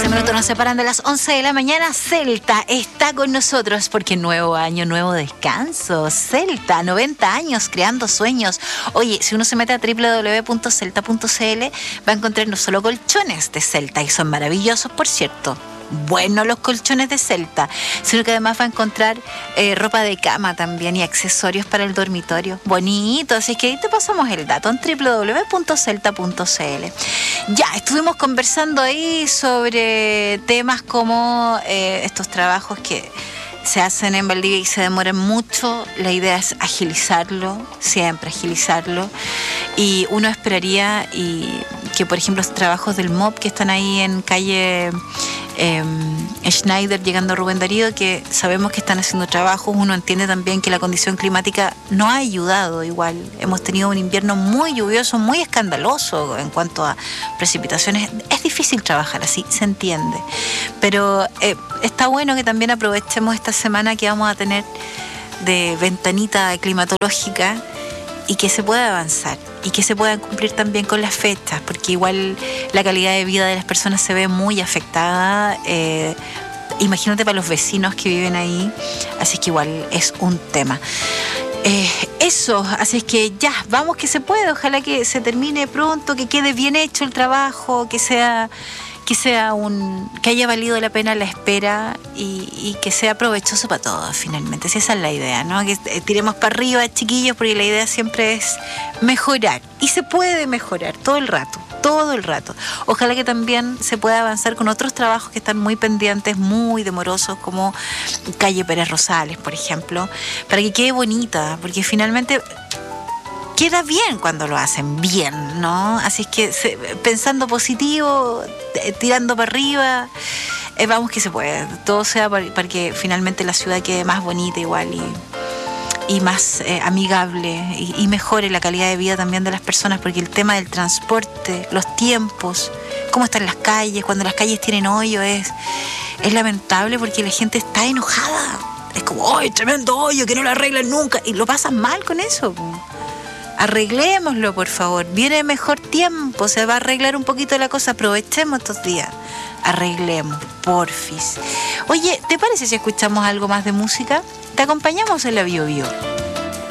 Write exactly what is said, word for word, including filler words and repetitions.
trece minutos nos separan de las once de la mañana. Celta está con nosotros porque nuevo año, nuevo descanso. Celta, noventa años creando sueños. Oye, si uno se mete a doble u doble u doble u punto celta punto c l va a encontrar no solo colchones de Celta, y son maravillosos, por cierto. Buenos los colchones de Celta, sino que además va a encontrar eh, ropa de cama también y accesorios para el dormitorio. Bonito, así que ahí te pasamos el dato en doble u doble u doble u punto celta punto c l. Ya, estuvimos conversando ahí sobre temas como eh, estos trabajos que se hacen en Valdivia y se demoran mucho. La idea es agilizarlo, siempre agilizarlo. Y uno esperaría y que, por ejemplo, los trabajos del M O B que están ahí en calle eh, Schneider, llegando a Rubén Darío, que sabemos que están haciendo trabajos. Uno entiende también que la condición climática no ha ayudado igual. Hemos tenido un invierno muy lluvioso, muy escandaloso en cuanto a precipitaciones. Es difícil trabajar así, se entiende. Pero eh, está bueno que también aprovechemos esta semana que vamos a tener de ventanita climatológica y que se pueda avanzar y que se puedan cumplir también con las fechas, porque igual la calidad de vida de las personas se ve muy afectada. Eh, imagínate para los vecinos que viven ahí, así que igual es un tema. Eh, eso, así es que ya, vamos que se puede, ojalá que se termine pronto, que quede bien hecho el trabajo, que sea... que sea un que haya valido la pena la espera y, y que sea provechoso para todos finalmente. Si esa es la idea, ¿no? Que tiremos para arriba, chiquillos, porque la idea siempre es mejorar. Y se puede mejorar todo el rato, todo el rato. Ojalá que también se pueda avanzar con otros trabajos que están muy pendientes, muy demorosos, como calle Pérez Rosales, por ejemplo, para que quede bonita, porque finalmente... queda bien cuando lo hacen bien, ¿no? Así es que se, pensando positivo, eh, tirando para arriba, eh, vamos que se puede. Todo sea para, para que finalmente la ciudad quede más bonita igual y, y más eh, amigable y, y mejore la calidad de vida también de las personas, porque el tema del transporte, los tiempos, cómo están las calles, cuando las calles tienen hoyo es, es lamentable porque la gente está enojada. Es como, ¡ay, tremendo hoyo, que no lo arreglan nunca! Y lo pasan mal con eso, po. Arreglémoslo, por favor. Viene mejor tiempo, se va a arreglar un poquito la cosa. Aprovechemos estos días. Arreglemos, porfis. Oye, ¿te parece si escuchamos algo más de música? Te acompañamos en la Bio Bio.